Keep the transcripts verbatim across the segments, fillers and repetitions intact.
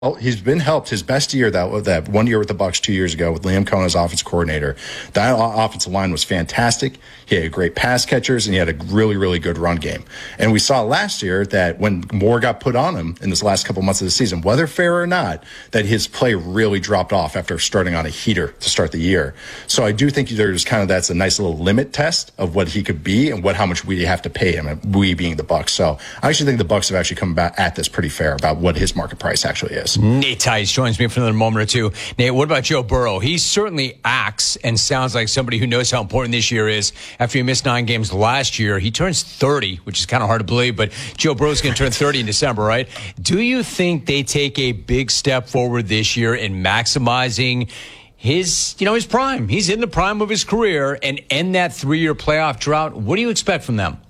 Well, he's been helped. His best year, that that one year with the Bucs two years ago with Liam Cohen as offensive coordinator, that offensive line was fantastic. He had great pass catchers, and he had a really, really good run game. And we saw last year that when more got put on him in this last couple months of the season, whether fair or not, that his play really dropped off after starting on a heater to start the year. So I do think there's kind of that's a nice little limit test of what he could be and what how much we have to pay him, and we being the Bucs. So I actually think the Bucs have actually come back at this pretty fair about what his market price actually is. Nate Tice joins me for another moment or two. Nate, what about Joe Burrow? He certainly acts and sounds like somebody who knows how important this year is. After he missed nine games last year, he turns thirty, which is kind of hard to believe, but Joe Burrow's going to turn thirty in December, right? Do you think they take a big step forward this year in maximizing his, you know, his prime? He's in the prime of his career and end that three-year playoff drought. What do you expect from them?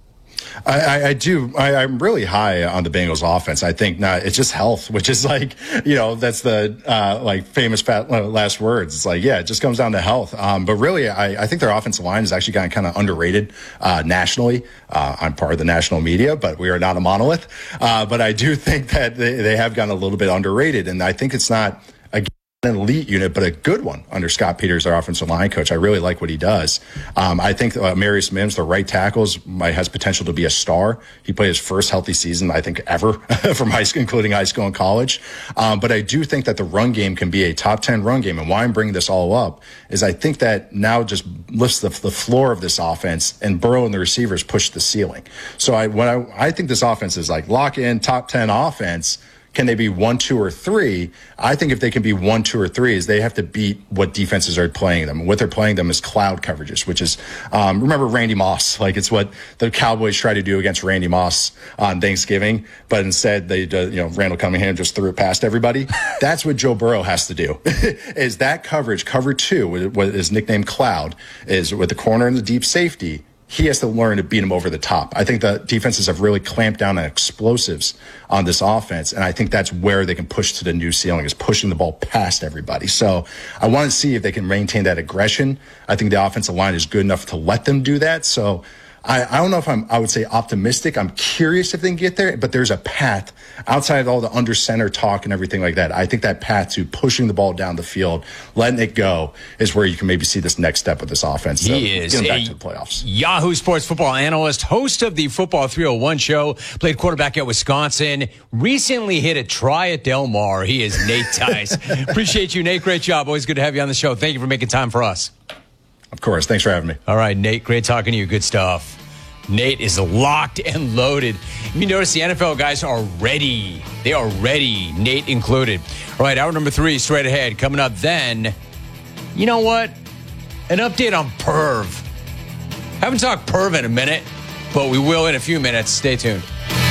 I, I, I do. I, I'm really high on the Bengals offense. I think now it's just health, which is like, you know, that's the uh, like famous fat last words. It's like, yeah, it just comes down to health. Um, but really, I, I think their offensive line has actually gotten kind of underrated uh, nationally. Uh, I'm part of the national media, but we are not a monolith. Uh, but I do think that they, they have gotten a little bit underrated. And I think it's not a an elite unit, but a good one under Scott Peters, our offensive line coach. I really like what he does. Um, I think uh, Marius Mims, the right tackles, might, has potential to be a star. He played his first healthy season, I think, ever from high school, including high school and college. Um, but I do think that the run game can be a top ten run game. And why I'm bringing this all up is I think that now just lifts the, the floor of this offense, and Burrow and the receivers push the ceiling. So I, when I, I think this offense is like lock in top ten offense. Can they be one, two, or three? I think if they can be one, two, or three, is they have to beat what defenses are playing them. What they're playing them is cloud coverages, which is, um, remember Randy Moss? Like it's what the Cowboys try to do against Randy Moss on Thanksgiving, but instead they, uh, you know, Randall Cunningham just threw it past everybody. That's what Joe Burrow has to do. Is that coverage, cover two, what is nicknamed cloud, is with the corner and the deep safety. He has to learn to beat him over the top. I think the defenses have really clamped down on explosives on this offense, and I think that's where they can push to the new ceiling, is pushing the ball past everybody. So I want to see if they can maintain that aggression. I think the offensive line is good enough to let them do that. So I, I don't know if I'm, I would say optimistic. I'm curious if they can get there, but there's a path outside of all the under center talk and everything like that. I think that path to pushing the ball down the field, letting it go, is where you can maybe see this next step of this offense. So he is getting back a to the playoffs. Yahoo Sports football analyst, host of the Football three oh one show, played quarterback at Wisconsin, recently hit a try at Del Mar. He is Nate Tice. Appreciate you, Nate. Great job. Always good to have you on the show. Thank you for making time for us. Of course. Thanks for having me. All right, Nate, great talking to you. Good stuff. Nate is locked and loaded. You notice the N F L guys are ready. They are ready, Nate included. All right, hour number three straight ahead. Coming up then, you know what? An update on Perv. Haven't talked Perv in a minute, but we will in a few minutes. Stay tuned.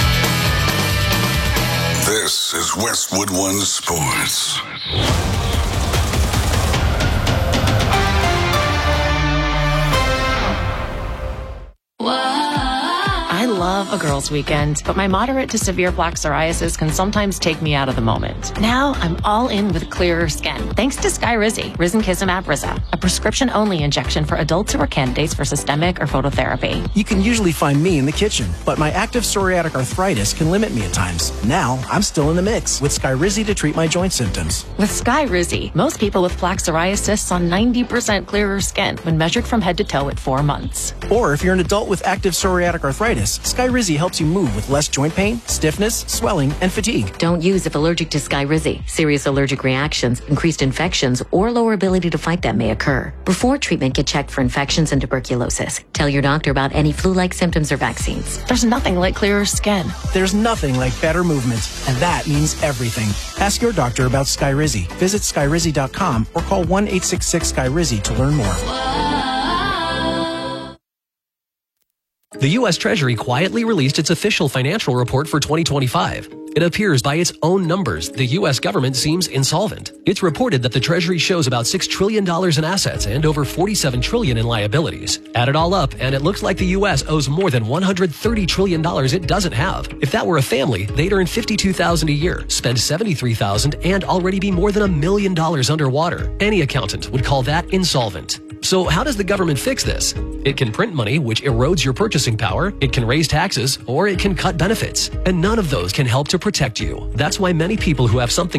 This is Westwood One Sports. I love a girls' weekend, but my moderate to severe plaque psoriasis can sometimes take me out of the moment. Now I'm all in with clearer skin, thanks to Skyrizi, Risankizumab Riza, a prescription-only injection for adults who are candidates for systemic or phototherapy. You can usually find me in the kitchen, but my active psoriatic arthritis can limit me at times. Now I'm still in the mix with Skyrizi to treat my joint symptoms. With Skyrizi, most people with plaque psoriasis saw ninety percent clearer skin when measured from head to toe at four months. Or if you're an adult with active psoriatic arthritis, Skyrizi helps you move with less joint pain, stiffness, swelling, and fatigue. Don't use if allergic to Skyrizi. Serious allergic reactions, increased infections, or lower ability to fight them may occur. Before treatment, get checked for infections and tuberculosis. Tell your doctor about any flu-like symptoms or vaccines. There's nothing like clearer skin. There's nothing like better movement, and that means everything. Ask your doctor about Skyrizi. Visit Skyrizi dot com or call one eight six six Skyrizi to learn more. The U S Treasury quietly released its official financial report for twenty twenty-five. It appears by its own numbers, the U S government seems insolvent. It's reported that the Treasury shows about six trillion dollars in assets and over forty-seven trillion dollars in liabilities. Add it all up, and it looks like the U S owes more than one hundred thirty trillion dollars it doesn't have. If that were a family, they'd earn fifty-two thousand dollars a year, spend seventy-three thousand dollars, and already be more than a million dollars underwater. Any accountant would call that insolvent. So how does the government fix this? It can print money, which erodes your purchasing power, it can raise taxes, or it can cut benefits. And none of those can help to protect you. That's why many people who have something